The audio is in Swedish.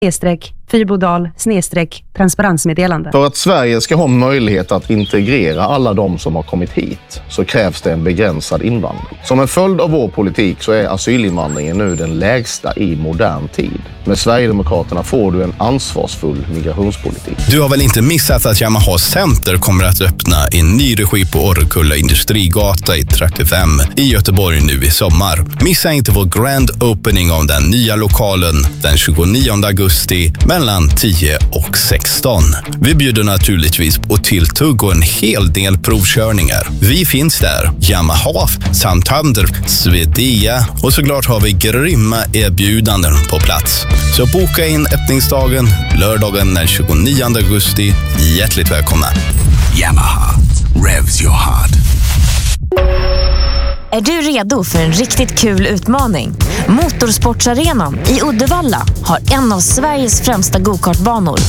Fyrbodal /transparensmeddelande. För att Sverige ska ha möjlighet att integrera alla de som har kommit hit så krävs det en begränsad invandring. Som en följd av vår politik så är asylinvandringen nu den lägsta i modern tid. Med Sverigedemokraterna får du en ansvarsfull migrationspolitik. Du har väl inte missat att Yamaha Center kommer att öppna en ny regi på Orrekulla Industrigata i 35 i Göteborg nu i sommar. Missa inte vår grand opening av den nya lokalen den 29 augusti mellan 10 och 16. Vi bjuder naturligtvis på tilltugg och en hel del provkörningar. Vi finns där, Yamaha, Santander, Svedea och såklart har vi grymma erbjudanden på plats. Så boka in öppningsdagen lördagen den 29 augusti. Hjärtligt välkomna. Yamaha, revs your heart. Är du redo för en riktigt kul utmaning? Motorsportsarenan i Uddevalla har en av Sveriges främsta go-kartbanor